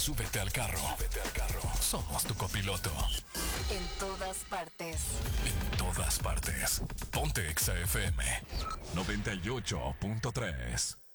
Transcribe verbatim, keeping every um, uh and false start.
Súbete al carro. Súbete al carro. Somos tu copiloto. En todas partes. En todas partes. Ponte Exa F M noventa y ocho punto tres.